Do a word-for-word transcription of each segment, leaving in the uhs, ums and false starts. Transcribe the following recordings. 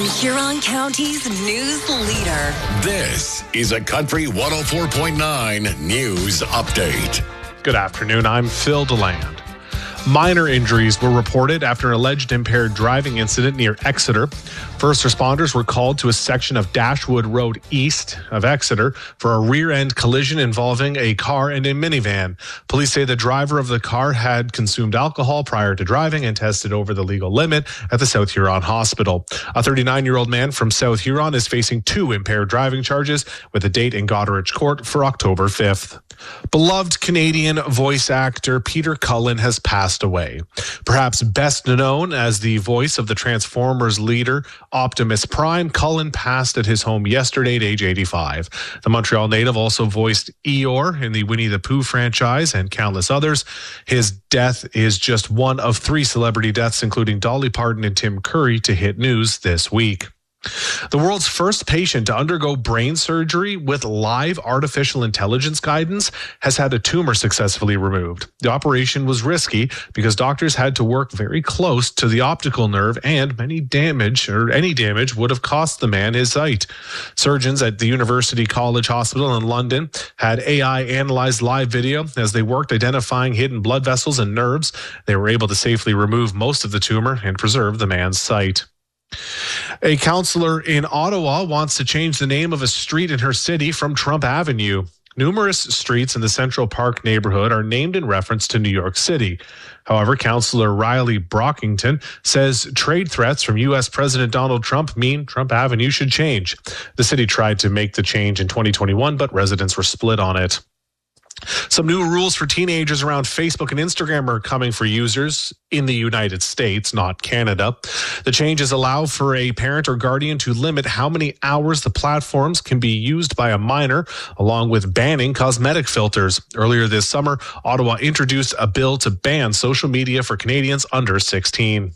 Huron County's news leader. This is a Country one oh four point nine News Update. Good afternoon. I'm Phil DeLand. Minor injuries were reported after an alleged impaired driving incident near Exeter. First responders were called to a section of Dashwood Road east of Exeter for a rear-end collision involving a car and a minivan. Police say the driver of the car had consumed alcohol prior to driving and tested over the legal limit at the South Huron Hospital. A thirty-nine-year-old man from South Huron is facing two impaired driving charges with a date in Goderich Court for October fifth. Beloved Canadian voice actor Peter Cullen has passed away. Perhaps best known as the voice of the Transformers leader Optimus Prime, Cullen passed at his home yesterday at age eighty-five. The Montreal native also voiced Eeyore in the Winnie the Pooh franchise and countless others. His death is just one of three celebrity deaths, including Dolly Parton and Tim Curry, to hit news this week. The world's first patient to undergo brain surgery with live artificial intelligence guidance has had a tumor successfully removed. The operation was risky because doctors had to work very close to the optical nerve, and many damage or any damage would have cost the man his sight. Surgeons at the University College Hospital in London had A I analyze live video as they worked identifying hidden blood vessels and nerves. They were able to safely remove most of the tumor and preserve the man's sight. A councillor in Ottawa wants to change the name of a street in her city from Trump Avenue. Numerous streets in the Central Park neighborhood are named in reference to New York City. However, Councillor Riley Brockington says trade threats from U S President Donald Trump mean Trump Avenue should change. The city tried to make the change in twenty twenty-one, but residents were split on it. Some new rules for teenagers around Facebook and Instagram are coming for users in the United States, not Canada. The changes allow for a parent or guardian to limit how many hours the platforms can be used by a minor, along with banning cosmetic filters. Earlier this summer, Ottawa introduced a bill to ban social media for Canadians under sixteen.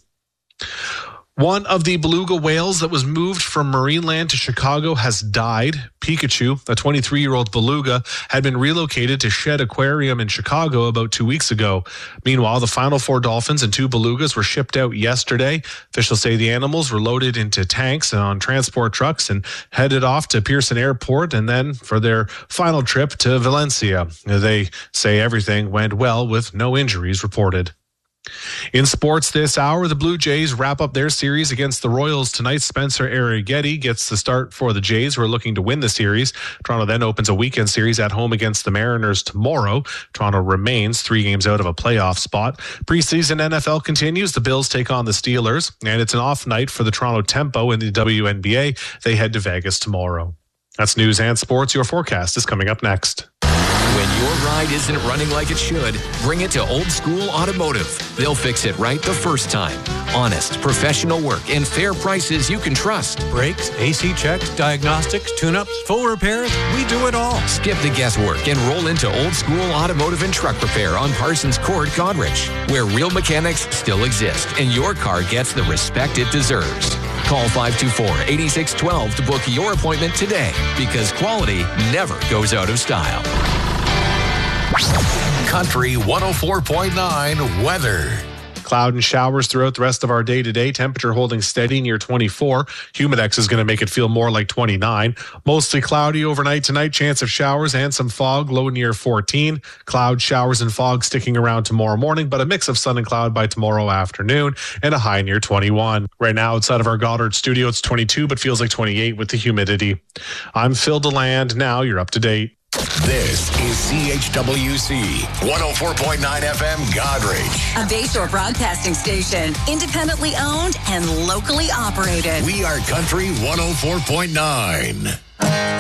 One of the beluga whales that was moved from Marineland to Chicago has died. Pikachu, a twenty-three-year-old beluga, had been relocated to Shedd Aquarium in Chicago about two weeks ago. Meanwhile, the final four dolphins and two belugas were shipped out yesterday. Officials say the animals were loaded into tanks and on transport trucks and headed off to Pearson Airport and then for their final trip to Valencia. They say everything went well with no injuries reported. In sports this hour, the Blue Jays wrap up their series against the Royals tonight. Spencer Arrighetti gets the start for the Jays, who are looking to win the series. Toronto then opens a weekend series at home against the Mariners tomorrow. Toronto remains three games out of a playoff spot. Preseason N F L continues. The Bills take on the Steelers, and it's an off night for the Toronto Tempo in the W N B A. They head to Vegas tomorrow. That's news and sports. Your forecast is coming up next. When your ride isn't running like it should, bring it to Old School Automotive. They'll fix it right the first time. Honest, professional work, and fair prices you can trust. Brakes, A C checks, diagnostics, tune-ups, full repairs, we do it all. Skip the guesswork and roll into Old School Automotive and Truck Repair on Parsons Court, Goderich, where real mechanics still exist and your car gets the respect it deserves. Call five two four, eight six one two to book your appointment today, because quality never goes out of style. Country one oh four point nine weather. Cloud and showers throughout the rest of our day today. Temperature holding steady near twenty-four. Humidex is going to make it feel more like twenty-nine. Mostly cloudy overnight tonight. Chance of showers and some fog. Low near fourteen. Cloud, showers, and fog sticking around tomorrow morning, but a mix of sun and cloud by tomorrow afternoon, and a high near twenty-one. Right now, outside of our Goddard studio, it's twenty-two, but feels like twenty-eight with the humidity. I'm Phil DeLand. Now you're up to date. This is C H W C one oh four point nine F M Goderich. A Bayshore broadcasting station, independently owned and locally operated. We are Country one oh four point nine.